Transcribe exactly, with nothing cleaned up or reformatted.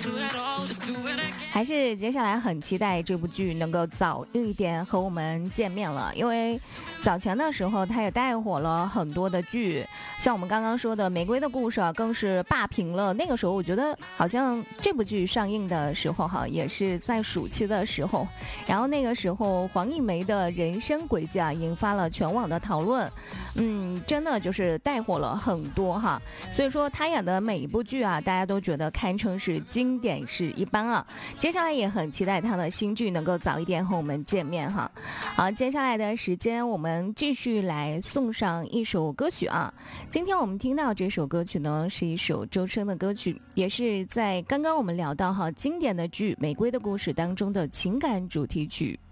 还是接下来很期待这部剧能够早一点和我们见面了，因为早前的时候它也带火了很多的剧，像我们刚刚说的《玫瑰的故事》啊，更是霸屏了。那个时候我觉得好像这部剧上映的时候哈，也是在暑期的时候，然后那个时候黄一梅的人生轨迹啊，引发了全网的讨论，嗯，真的就是带火了很多哈。所以说他演的每一部剧啊，大家都觉得堪称是经典是一般啊。接下来也很期待他的新剧能够早一点和我们见面哈。好，接下来的时间我们继续来送上一首歌曲啊。今天我们听到这首歌曲呢，是一首周深的歌曲，也是在刚刚我们聊到哈经典的剧《玫瑰的故事》当中的情感主题曲。